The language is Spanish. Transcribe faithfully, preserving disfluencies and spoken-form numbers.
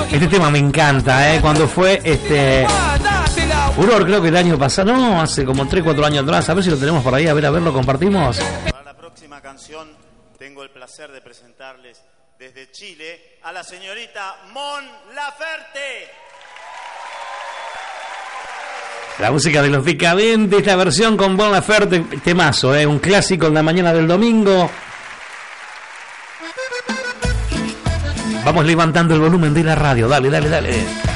Este tema me encanta, ¿eh? Cuando fue este furor, creo que el año pasado, no, hace como tres, cuatro años atrás. A ver si lo tenemos por ahí, a ver, a ver, lo compartimos. Para la próxima canción tengo el placer de presentarles desde Chile a la señorita Mon Laferte. La música de los Decadentes, esta versión con Bon Laferte, temazo, ¿eh? Un clásico en la mañana del domingo. Vamos levantando el volumen de la radio, dale, dale, dale.